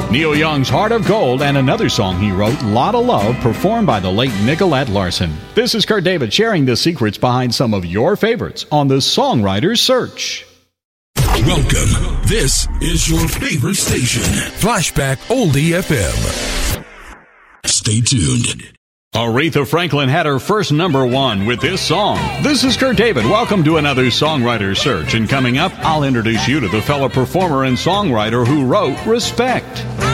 Neil Young's Heart of Gold and another song he wrote, Lot of Love, performed by the late Nicolette Larson. This is Kurt David sharing the secrets behind some of your favorites on the Songwriter's Search. Welcome. This is your favorite station, Flashback Oldie FM. Stay tuned. Aretha Franklin had her first #1 with this song. This is Kurt David. Welcome to another Songwriter Search. And coming up, I'll introduce you to the fellow performer and songwriter who wrote Respect.